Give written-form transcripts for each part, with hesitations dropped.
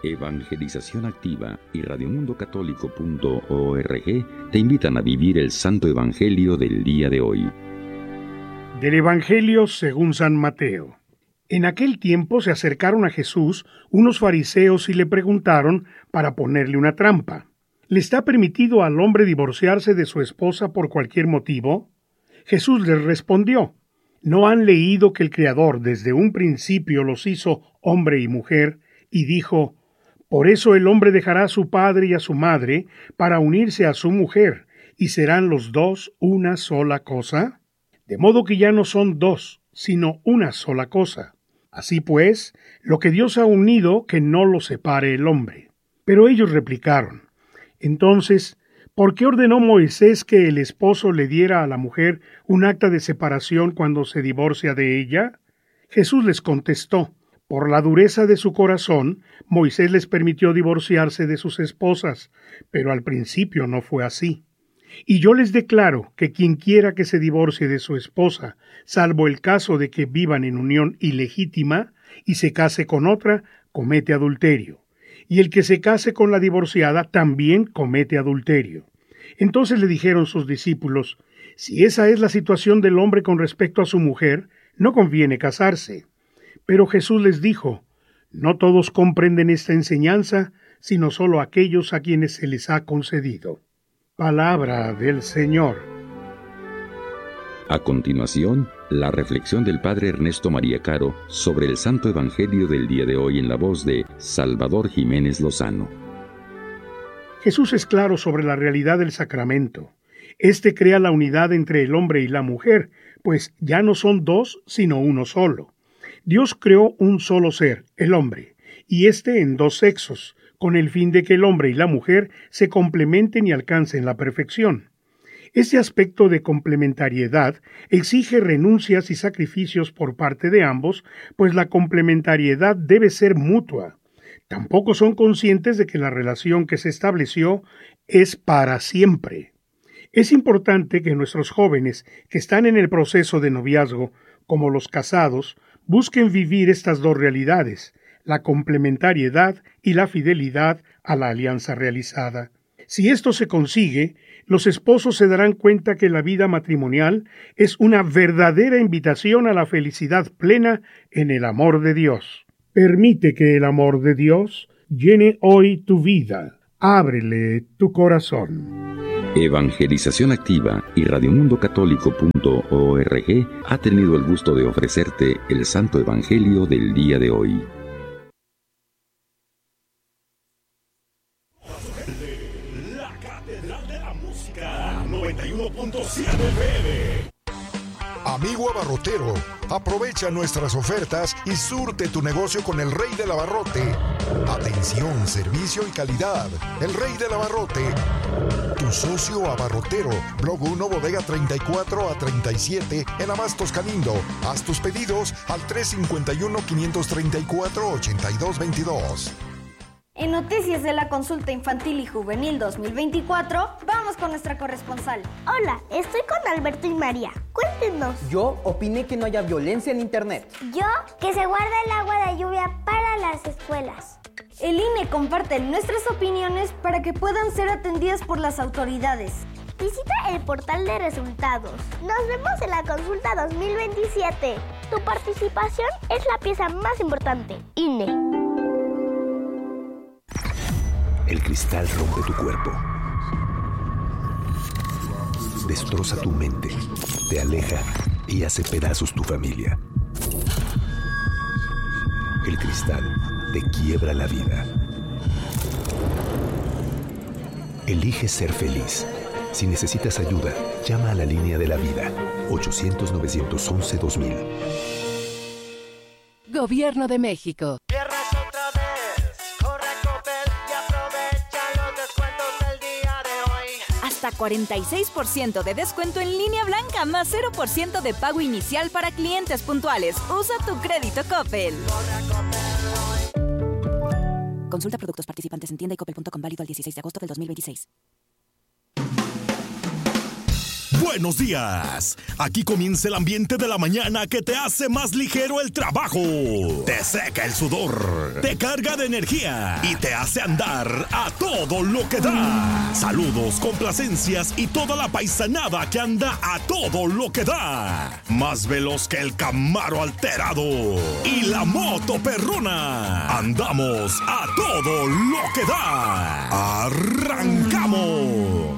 Evangelización Activa y radiomundocatólico.org te invitan a vivir el Santo Evangelio del día de hoy. Del Evangelio según San Mateo. En aquel tiempo se acercaron a Jesús unos fariseos y le preguntaron para ponerle una trampa: ¿le está permitido al hombre divorciarse de su esposa por cualquier motivo? Jesús les respondió: ¿no han leído que el Creador desde un principio los hizo hombre y mujer, y dijo: por eso el hombre dejará a su padre y a su madre para unirse a su mujer, y serán los dos una sola cosa? De modo que ya no son dos, sino una sola cosa. Así pues, lo que Dios ha unido, que no lo separe el hombre. Pero ellos replicaron: entonces, ¿por qué ordenó Moisés que el esposo le diera a la mujer un acta de separación cuando se divorcia de ella? Jesús les contestó: por la dureza de su corazón, Moisés les permitió divorciarse de sus esposas, pero al principio no fue así. Y yo les declaro que quien quiera que se divorcie de su esposa, salvo el caso de que vivan en unión ilegítima, y se case con otra, comete adulterio. Y el que se case con la divorciada también comete adulterio. Entonces le dijeron sus discípulos: si esa es la situación del hombre con respecto a su mujer, no conviene casarse. Pero Jesús les dijo: no todos comprenden esta enseñanza, sino solo aquellos a quienes se les ha concedido. Palabra del Señor. A continuación, la reflexión del Padre Ernesto María Caro sobre el Santo Evangelio del día de hoy en la voz de Salvador Jiménez Lozano. Jesús es claro sobre la realidad del sacramento. Este crea la unidad entre el hombre y la mujer, pues ya no son dos, sino uno solo. Dios creó un solo ser, el hombre, y éste en dos sexos, con el fin de que el hombre y la mujer se complementen y alcancen la perfección. Este aspecto de complementariedad exige renuncias y sacrificios por parte de ambos, pues la complementariedad debe ser mutua. Tampoco son conscientes de que la relación que se estableció es para siempre. Es importante que nuestros jóvenes que están en el proceso de noviazgo, como los casados, busquen vivir estas dos realidades, la complementariedad y la fidelidad a la alianza realizada. Si esto se consigue, los esposos se darán cuenta que la vida matrimonial es una verdadera invitación a la felicidad plena en el amor de Dios. Permite que el amor de Dios llene hoy tu vida. Ábrele tu corazón. Evangelización Activa y radiomundocatólico.org ha tenido el gusto de ofrecerte el Santo Evangelio del día de hoy. La Catedral de la Música 91.7 FM. Amigo abarrotero, aprovecha nuestras ofertas y surte tu negocio con el Rey del Abarrote. Atención, servicio y calidad. El Rey del Abarrote. Tu socio abarrotero. Blog 1, bodega 34 a 37 en Abastos Canindo. Haz tus pedidos al 351-534-8222. En Noticias de la Consulta Infantil y Juvenil 2024, vamos con nuestra corresponsal. Hola, estoy con Alberto y María. Cuéntenos. Yo opiné que no haya violencia en Internet. Yo, que se guarde el agua de lluvia para las escuelas. El INE comparte nuestras opiniones para que puedan ser atendidas por las autoridades. Visita el portal de resultados. Nos vemos en la consulta 2027. Tu participación es la pieza más importante. INE. El cristal rompe tu cuerpo, destroza tu mente, te aleja y hace pedazos tu familia. El cristal te quiebra la vida. Elige ser feliz. Si necesitas ayuda, llama a la línea de la vida, 800-911-2000. Gobierno de México. Hasta 46% de descuento en línea blanca, más 0% de pago inicial para clientes puntuales. Usa tu crédito Coppel. Consulta productos participantes en tienda y coppel.com, válido al 16 de agosto del 2026. Buenos días. Aquí comienza el ambiente de la mañana que te hace más ligero el trabajo. Te seca el sudor. Te carga de energía. Y te hace andar a todo lo que da. Saludos, complacencias y toda la paisanada que anda a todo lo que da. Más veloz que el Camaro alterado. Y la moto perrona. Andamos a todo lo que da. ¡Arrancamos!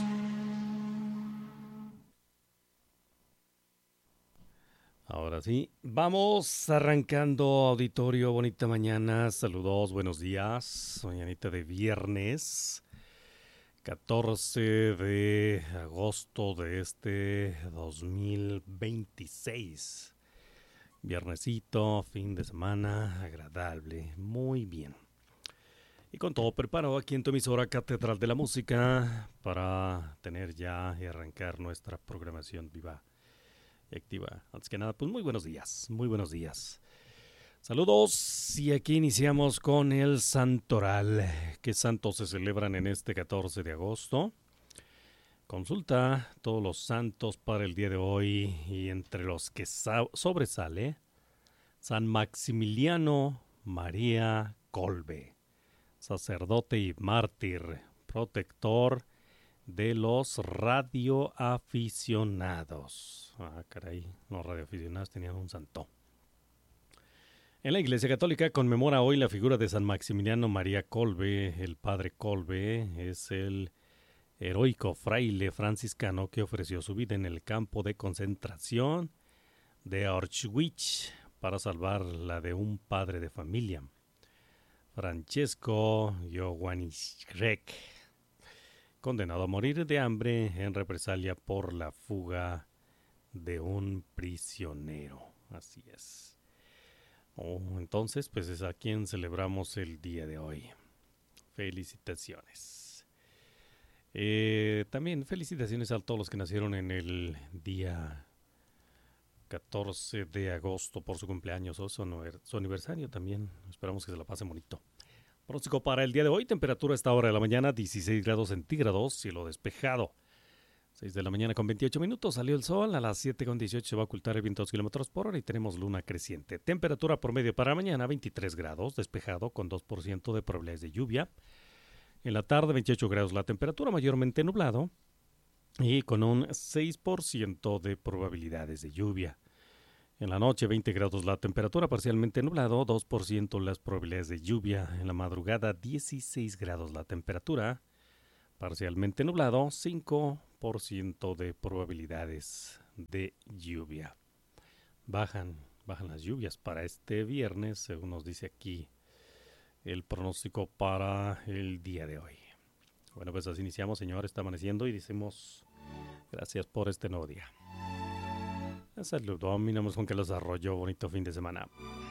Ahora sí, vamos arrancando, auditorio, bonita mañana, saludos, buenos días, mañanita de viernes, 14 de agosto de este 2026, viernesito, fin de semana, agradable, muy bien. Y con todo preparado aquí en tu emisora Catedral de la Música para tener ya y arrancar nuestra programación viva y activa. Antes que nada, pues muy buenos días, muy buenos días. Saludos y aquí iniciamos con el Santoral. ¿Qué santos se celebran en este 14 de agosto? Consulta todos los santos para el día de hoy y entre los que sobresale San Maximiliano María Kolbe, sacerdote y mártir, protector de los radioaficionados. Ah, caray, los radioaficionados tenían un santo. En la Iglesia Católica conmemora hoy la figura de San Maximiliano María Kolbe. El padre Kolbe es el heroico fraile franciscano que ofreció su vida en el campo de concentración de Auschwitz para salvar la de un padre de familia, Francesco Johannisek, condenado a morir de hambre en represalia por la fuga de un prisionero. Así es. Entonces, pues es a quien celebramos el día de hoy. Felicitaciones. También felicitaciones a todos los que nacieron en el día 14 de agosto por su cumpleaños o su aniversario también. Esperamos que se la pasen bonito. Pronóstico para el día de hoy, temperatura a esta hora de la mañana, 16 grados centígrados, cielo despejado. 6 de la mañana con 28 minutos, salió el sol, a las 7 con 18 se va a ocultar el viento 2 kilómetros por hora y tenemos luna creciente. Temperatura promedio para mañana, 23 grados, despejado con 2% de probabilidades de lluvia. En la tarde, 28 grados la temperatura, mayormente nublado y con un 6% de probabilidades de lluvia. En la noche, 20 grados la temperatura, parcialmente nublado, 2% las probabilidades de lluvia. En la madrugada, 16 grados la temperatura, parcialmente nublado, 5% de probabilidades de lluvia. Bajan las lluvias para este viernes, según nos dice aquí el pronóstico para el día de hoy. Bueno, pues así iniciamos, señor, está amaneciendo y decimos gracias por este nuevo día. Saludos, mi nombre es Juan Carlos Arroyo, bonito fin de semana.